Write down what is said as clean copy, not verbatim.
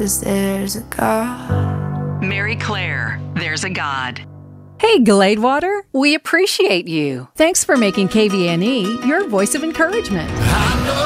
'cause there's a God. Mary Claire, There's a God. Hey, Gladewater, we appreciate you. Thanks for making KVNE your voice of encouragement.